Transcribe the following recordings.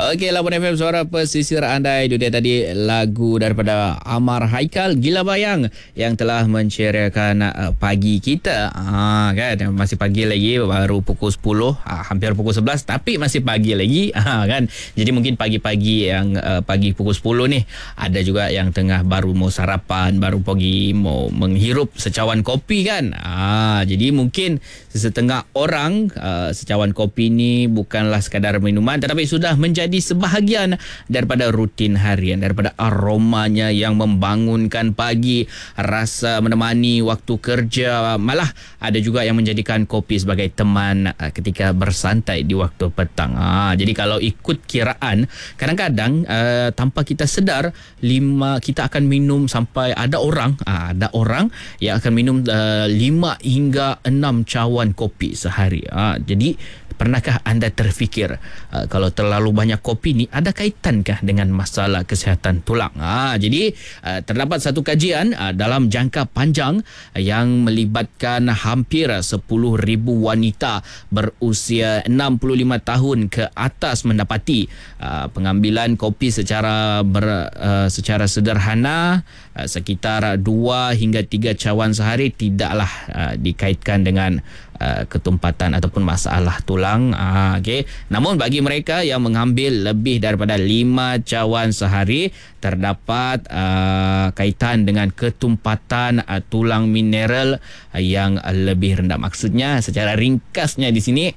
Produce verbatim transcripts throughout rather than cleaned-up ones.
Okey, Labuan F M, suara pesisir anda. Itu dia tadi lagu daripada Amar Haikal, Gila Bayang, yang telah menceriakan uh, pagi kita. Ha, kan, masih pagi lagi, baru pukul sepuluh, ha, hampir pukul sebelas, tapi masih pagi lagi. Ha, kan? Jadi mungkin pagi-pagi yang uh, pagi pukul sepuluh ni, ada juga yang tengah baru mau sarapan, baru pergi mau menghirup secawan kopi kan. Ha, jadi mungkin setengah orang uh, secawan kopi ni bukanlah sekadar minuman, tetapi sudah menjadi sebahagian daripada rutin harian, daripada aromanya yang membangunkan pagi, rasa menemani waktu kerja. Malah ada juga yang menjadikan kopi sebagai teman uh, ketika bersantai di waktu petang. Ha, jadi kalau ikut kiraan, kadang-kadang uh, tanpa kita sedar, lima kita akan minum sampai ada orang, uh, ada orang yang akan minum uh, lima hingga enam cawan kopi sehari. Ha, jadi pernahkah anda terfikir uh, kalau terlalu banyak kopi ni ada kaitankah dengan masalah kesihatan tulang? Ha, jadi uh, terdapat satu kajian uh, dalam jangka panjang uh, yang melibatkan hampir sepuluh ribu wanita berusia enam puluh lima tahun ke atas mendapati uh, pengambilan kopi secara ber, uh, secara sederhana uh, sekitar dua hingga tiga cawan sehari tidaklah uh, dikaitkan dengan Uh, ketumpatan ataupun masalah tulang. Uh, okay. Namun bagi mereka yang mengambil lebih daripada lima cawan sehari, terdapat uh, kaitan dengan ketumpatan uh, tulang mineral uh, yang uh, lebih rendah. Maksudnya secara ringkasnya di sini,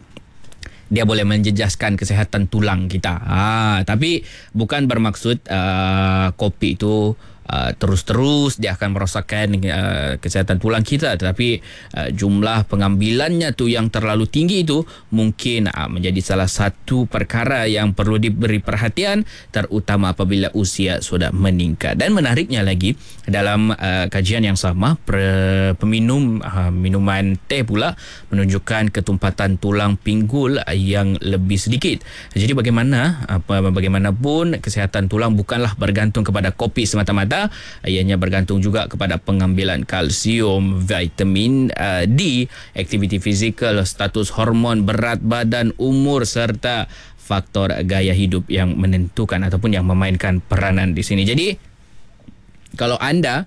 dia boleh menjejaskan kesihatan tulang kita. Ha, tapi bukan bermaksud uh, kopi itu Uh, terus-terus dia akan merosakkan uh, kesihatan tulang kita, tetapi uh, jumlah pengambilannya tu yang terlalu tinggi itu mungkin uh, menjadi salah satu perkara yang perlu diberi perhatian, terutama apabila usia sudah meningkat. Dan menariknya lagi, dalam uh, kajian yang sama, per, peminum uh, minuman teh pula menunjukkan ketumpatan tulang pinggul uh, yang lebih sedikit. Jadi bagaimana apa bagaimanapun kesihatan tulang bukanlah bergantung kepada kopi semata-mata. Ianya bergantung juga kepada pengambilan kalsium, vitamin uh, D, aktiviti fizikal, status hormon, berat badan, umur serta faktor gaya hidup yang menentukan ataupun yang memainkan peranan di sini. Jadi kalau anda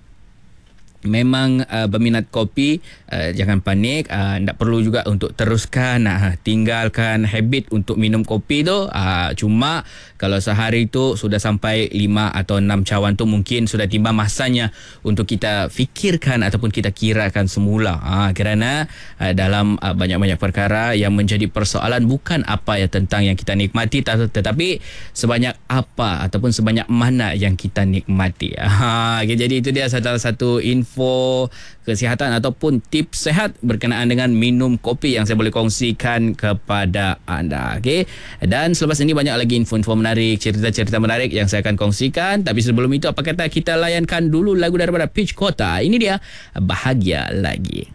memang uh, berminat kopi, uh, jangan panik, uh, tak perlu juga untuk teruskan uh, tinggalkan habit untuk minum kopi tu. Uh, cuma kalau sehari tu sudah sampai lima atau enam cawan tu, mungkin sudah tiba masanya untuk kita fikirkan ataupun kita kirakan semula. Uh, kerana uh, dalam uh, banyak-banyak perkara yang menjadi persoalan bukan apa ya tentang yang kita nikmati, tetapi sebanyak apa ataupun sebanyak mana yang kita nikmati. Uh, okay, jadi itu dia salah satu info info kesihatan ataupun tips sehat berkenaan dengan minum kopi yang saya boleh kongsikan kepada anda. Okey. Dan selepas ini banyak lagi info-info menarik, cerita-cerita menarik yang saya akan kongsikan. Tapi sebelum itu, apa kata kita layankan dulu lagu daripada Peach Kota. Ini dia, Bahagia Lagi.